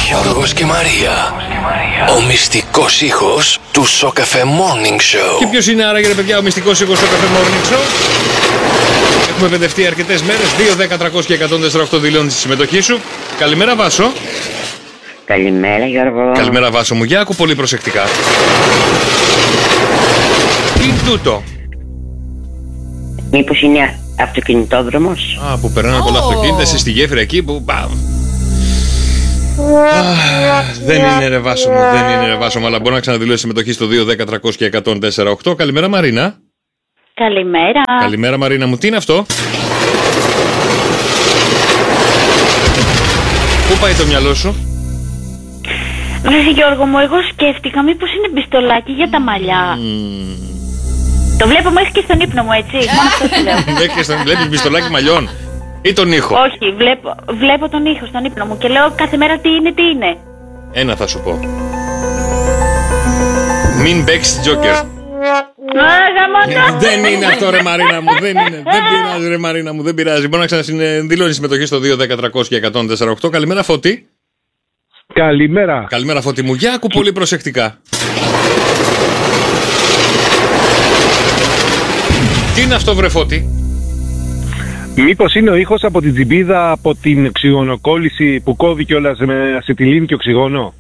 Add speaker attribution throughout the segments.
Speaker 1: Γιώργος και Μαρία. Ο μυστικός ήχος του Σοκαφέ Morning Show.
Speaker 2: Και ποιος είναι άραγε, ρε παιδιά, ο μυστικός ήχος του Σοκαφέ Morning Show? Έχουμε παιδευτεί αρκετές μέρες. 2, 10, 300 και 148 δηλώνει τη συμμετοχή σου. Καλημέρα, Βάσο.
Speaker 3: Καλημέρα, Γιώργο.
Speaker 2: Καλημέρα, Βάσο μου. Για άκου πολύ προσεκτικά. Τι είναι τούτο?
Speaker 3: Μήπως είναι αυτοκινητόδρομος?
Speaker 2: Α, που περνάνε πολλά αυτοκίνητα, εσύ στη γέφυρα εκεί που... Δεν είναι ρε Βάσο μου, δεν είναι ρε Βάσο μου, αλλά μπορώ να ξαναδηλώσει συμμετοχή στο 2, 10, 300 και 148. Καλημέρα, Μαρίνα.
Speaker 4: Καλημέρα.
Speaker 2: Καλημέρα, Μαρίνα μου. Τι είναι αυτό? Πού πάει το μυαλό σου?
Speaker 4: Βρε Γιώργο μου, εγώ σκέφτηκα μήπως είναι μπιστολάκι για τα μαλλιά. Το βλέπω μέχρι και στον ύπνο μου, έτσι. Μόνο αυτό σου λέω.
Speaker 2: Βλέπεις μπιστολάκι μαλλιών ή τον ήχο?
Speaker 4: Όχι, βλέπω τον ήχο στον ύπνο μου και λέω κάθε μέρα τι είναι.
Speaker 2: Ένα θα σου πω. Μην παίξεις Τζόκερ. Δεν είναι αυτό ρε Μαρίνα μου, δεν είναι. Δεν πειράζει ρε Μαρίνα μου, δεν πειράζει. Μπορώ να ξαναδηλώνει συμμετοχή στο 2, 10, 300 και 148. Καλημέρα, Φώτη.
Speaker 5: Καλημέρα.
Speaker 2: Καλημέρα, Φώτη μου. Για άκου πολύ προσεκτικά. Τι είναι αυτό, βρε Φώτη?
Speaker 5: Μήπως είναι ο ήχος από την τσιμπίδα, από την οξυγονοκόλληση που κόβει κιόλας με ασετιλίνη και οξυγόνο?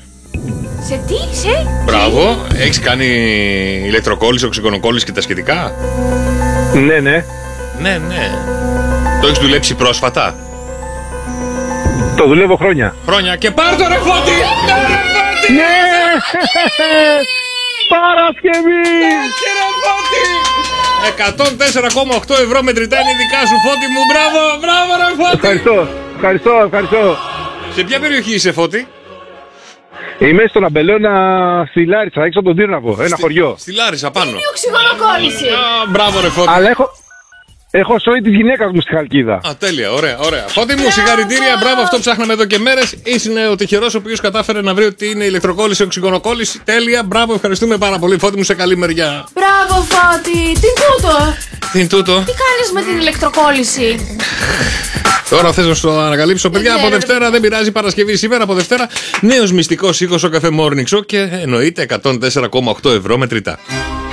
Speaker 6: Σε?
Speaker 2: Μπράβο. Έχεις κάνει ηλεκτροκόλληση, οξυγονοκόλληση και τα σχετικά?
Speaker 5: Ναι.
Speaker 2: Ναι. Το έχεις δουλέψει πρόσφατα?
Speaker 5: Το δουλεύω χρόνια.
Speaker 2: Χρόνια και πάρ' το ρε Φώτη!
Speaker 5: Ναι! Παρασκευή!
Speaker 2: Κύριε Φώτη! 104,8 ευρώ μετρητά είναι δικά σου, Φώτη μου. Μπράβο ρε Φώτη!
Speaker 5: Ευχαριστώ.
Speaker 2: Σε ποια περιοχή είσαι, Φώτη?
Speaker 5: Είμαι στον Αμπελώνα, στη Λάρισα, έξω από τον Τύρναβο, ένα χωριό.
Speaker 2: Στη Λάρισα πάνω.
Speaker 6: Είναι οξυγονοκόλληση.
Speaker 2: Μπράβο ρε Φώτη.
Speaker 5: Αλλά έχω σόι της γυναίκας μου στη Χαλκίδα.
Speaker 2: Α, τέλεια, ωραία. Φώτη μου, συγχαρητήρια, μπράβο, αυτό ψάχναμε εδώ και μέρες. Είσαι ο τυχερός ο οποίος κατάφερε να βρει ότι είναι ηλεκτροκόλληση, οξυγονοκόλληση. Τέλεια, μπράβο, ευχαριστούμε πάρα πολύ. Φώτη μου, σε καλή μεριά.
Speaker 6: Μπράβο, Φώτη. Τι είναι τούτο?
Speaker 2: Τι
Speaker 6: κάνεις με την ηλεκτροκόλληση?
Speaker 2: Τώρα θες να σου το ανακαλύψω, παιδιά, από Δευτέρα, δεν πειράζει, Παρασκευή σήμερα, από Δευτέρα, νέος μυστικός ήχος ο Καφέ Morning Show και εννοείται 104,8 ευρώ μετρητά.